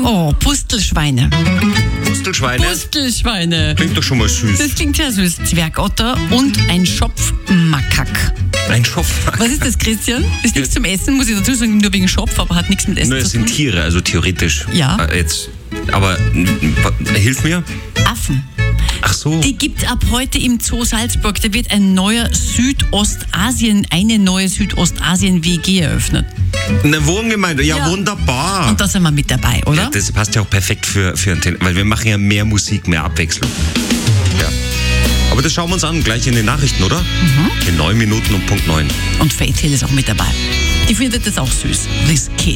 Oh, Pustelschweine. Pustelschweine? Pustelschweine. Klingt doch schon mal süß. Das klingt ja süß. Zwergotter und ein Schopfmakak. Ein Schopf. Was ist das, Christian? Ist nichts zum Essen, muss ich dazu sagen, nur wegen Schopf, aber hat nichts mit Essen Es zu tun. sind Tiere, also theoretisch. Ja. Aber hilf mir. Affen. Ach so. Die gibt's ab heute im Zoo Salzburg. Da wird eine neue Südostasien-WG eröffnet. Eine Wohngemeinde, ja, wunderbar. Und da sind wir mit dabei, oder? Ja, das passt ja auch perfekt für ein weil wir machen ja mehr Musik, mehr Abwechslung. Ja. Aber das schauen wir uns an, gleich in den Nachrichten, oder? In 9 Minuten um Punkt 9. Und Faith Hill ist auch mit dabei. Die findet das auch süß. Risqué.